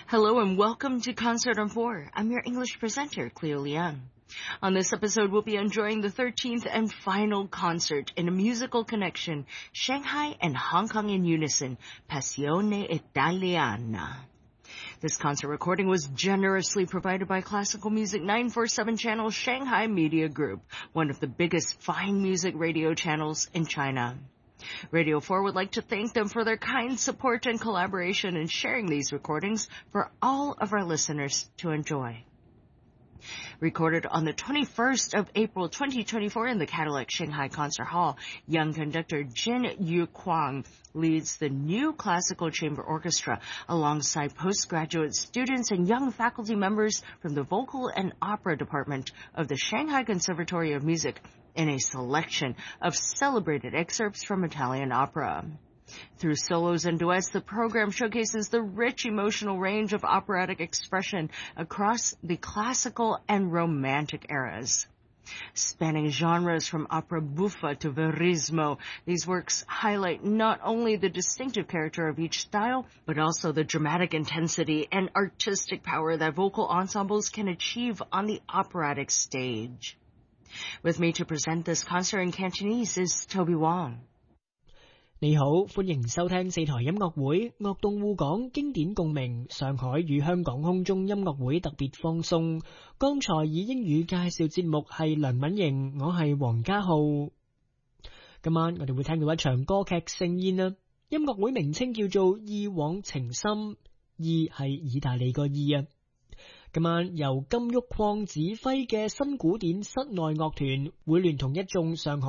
Hello and welcome to Concert on 4. I'm your English presenter, Cleo Liang. On this episode, we'll be enjoying the 13th and final concert in a musical connection, Shanghai and Hong Kong in unison, Passione Italiana. This concert recording was generously provided by Classical Music 947 channel Shanghai Media Group, one of the biggest fine music radio channels in China. Radio 4 would like to thank them for their kind support and collaboration in sharing these recordings for all of our listeners to enjoy. Recorded on the 21st of April 2024 in the Cadillac Shanghai Concert Hall, young conductor Jin Yu Kwang leads the new classical chamber orchestra alongside postgraduate students and young faculty members from the vocal and opera department of the Shanghai Conservatory of Music in a selection of celebrated excerpts from Italian opera. Through solos and duets, the program showcases the rich emotional range of operatic expression across the classical and romantic eras. Spanning genres from opera buffa to verismo, these works highlight not only the distinctive character of each style, but also the dramatic intensity and artistic power that vocal ensembles can achieve on the operatic stage. With me to present this concert in Cantonese is Toby Wong. 你好，歡迎收聽四台音樂會樂動互港經典共鳴上海與香港空中音樂會特別放送。剛才以英語介紹節目係梁敏瑩，我係黃家浩。今晚我哋會聽到一場歌劇盛宴啊！音樂會名稱叫做意往情深，意係意大利個意啊！今晚由金玉礦指揮嘅新古典室內樂團會聯同一眾上海